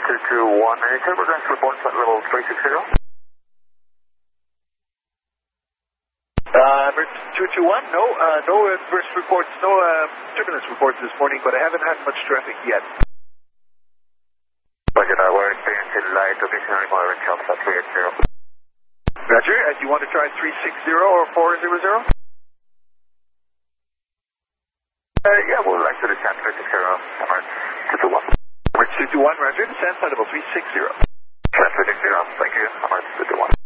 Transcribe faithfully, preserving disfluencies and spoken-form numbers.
two two one, any turbulence reports at level three six zero? Uh, two two one, no, uh, no adverse reports, no uh, turbulence reports this morning, but I haven't had much traffic yet. Roger, uh, we're experiencing light visionary moderate chops at three eight zero. Roger, uh, do you want to try three six zero or four zero zero? Uh, yeah, we'll like to descend three six zero, Emirates two two one. Emirates two two one, Roger, descend flight level three six zero. Descend three six zero, thank you, Emirates two two one.